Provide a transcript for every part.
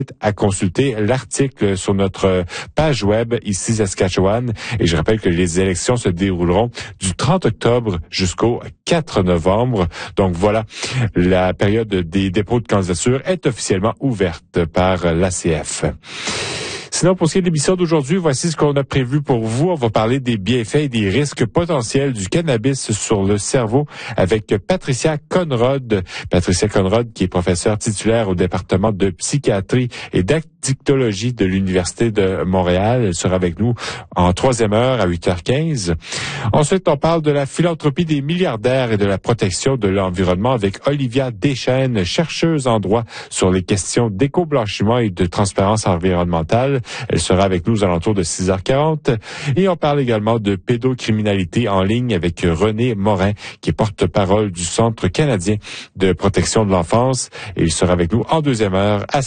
à consulter l'article sur notre page web ici Saskatchewan. Et je rappelle que les élections se dérouleront du 30 octobre jusqu'au 4 novembre. Donc voilà, la période des dépôts de candidature est officiellement ouverte par l'ACF. Sinon, pour ce qui est de l'émission d'aujourd'hui, voici ce qu'on a prévu pour vous. On va parler des bienfaits et des risques potentiels du cannabis sur le cerveau avec Patricia Conrod. Patricia Conrod, qui est professeure titulaire au département de psychiatrie et d'addictologie de l'Université de Montréal. Elle sera avec nous en troisième heure à 8h15. Ensuite, on parle de la philanthropie des milliardaires et de la protection de l'environnement avec Olivia Deschênes, chercheuse en droit sur les questions d'éco-blanchiment et de transparence environnementale. Elle sera avec nous aux alentours de 6h40. Et on parle également de pédocriminalité en ligne avec René Morin, qui est porte-parole du Centre canadien de protection de l'enfance. Et il sera avec nous en deuxième heure à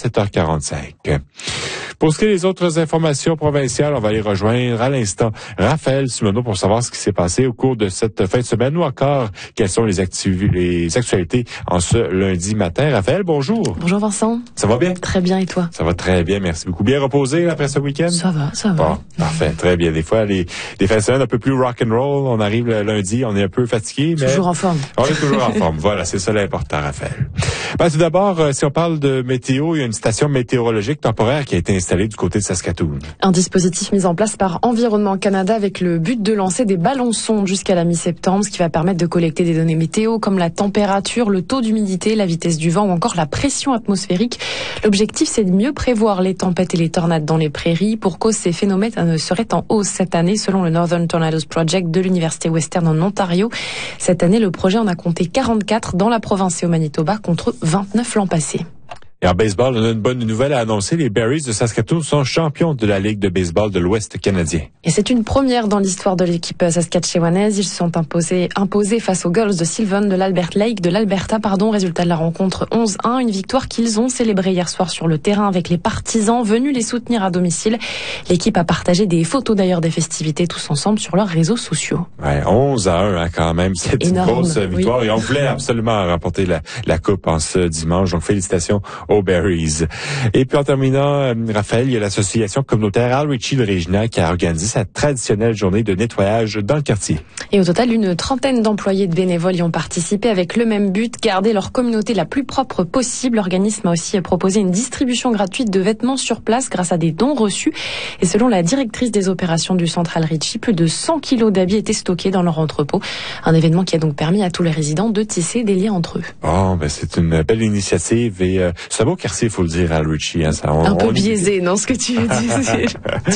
7h45. Pour ce qui est des autres informations provinciales, on va aller rejoindre à l'instant Raphaël Simoneau pour savoir ce qui s'est passé au cours de cette fin de semaine ou encore quelles sont les actualités en ce lundi matin. Raphaël, bonjour. Bonjour Vincent. Ça va bien? Très bien, et toi? Ça va très bien, merci beaucoup. Bien reposé après ce week-end? Ça va. Bon, parfait, très bien. Des fois, les fins de semaine un peu plus rock'n'roll, on arrive le lundi, on est un peu fatigué, mais... Toujours en forme. On est toujours en forme. Voilà, c'est ça l'important, Raphaël. Tout d'abord, si on parle de météo, il y a une station météorologique temporaire qui a été installée du côté de Saskatoon. Un dispositif mis en place par Environnement Canada avec le but de lancer des ballons sondes jusqu'à la mi-septembre, ce qui va permettre de collecter des données météo comme la température, le taux d'humidité, la vitesse du vent ou encore la pression atmosphérique. L'objectif, c'est de mieux prévoir les tempêtes et les tornades dans les prairies pour cause ces phénomènes seraient en hausse cette année selon le Northern Tornadoes Project de l'Université Western en Ontario. Cette année, le projet en a compté 44 dans la province et au Manitoba contre 29 l'an passé. Et en baseball, on a une bonne nouvelle à annoncer. Les Berries de Saskatoon sont champions de la Ligue de baseball de l'Ouest canadien. Et c'est une première dans l'histoire de l'équipe saskatchewanaise. Ils se sont imposés face aux Girls de Sylvan de l'Albert Lake de l'Alberta, Résultat de la rencontre 11-1. Une victoire qu'ils ont célébrée hier soir sur le terrain avec les partisans venus les soutenir à domicile. L'équipe a partagé des photos d'ailleurs des festivités tous ensemble sur leurs réseaux sociaux. Ouais, 11-1 quand même. C'est une grosse victoire. Oui. Et on voulait absolument remporter la coupe en ce dimanche. Donc félicitations aux Berries. Et puis en terminant, Raphaël, il y a l'association communautaire Al Ritchie de Regina qui a organisé sa traditionnelle journée de nettoyage dans le quartier. Et au total, une trentaine d'employés de bénévoles y ont participé avec le même but, garder leur communauté la plus propre possible. L'organisme a aussi proposé une distribution gratuite de vêtements sur place grâce à des dons reçus. Et selon la directrice des opérations du centre Al Ritchie, plus de 100 kilos d'habits étaient stockés dans leur entrepôt. Un événement qui a donc permis à tous les résidents de tisser des liens entre eux. Oh, c'est une belle initiative et c'est un beau quartier, il faut le dire, Al Ritchie. Hein, un peu biaisé, non, ce que tu dis.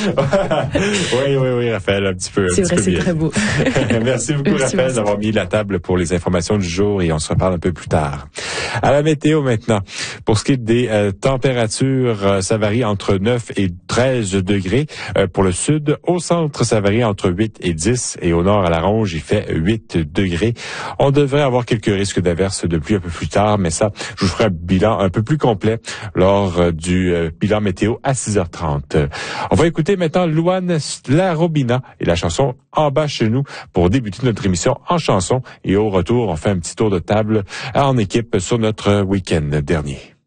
Oui, Raphaël, un petit peu. C'est vrai, c'est très beau. Merci beaucoup, Raphaël, d'avoir mis la table pour les informations du jour et on se reparle un peu plus tard. À la météo maintenant. Pour ce qui est des températures, ça varie entre 9 et 13 degrés. Pour le sud, au centre, ça varie entre 8 et 10 et au nord, à la Ronge, il fait 8 degrés. On devrait avoir quelques risques d'averses de pluie un peu plus tard, mais ça, je vous ferai un bilan un peu plus complet lors du bilan météo à 6h30. On va écouter maintenant Luan Larobina et la chanson En bas chez nous pour débuter notre émission en chanson. Et au retour, on fait un petit tour de table en équipe sur notre week-end dernier.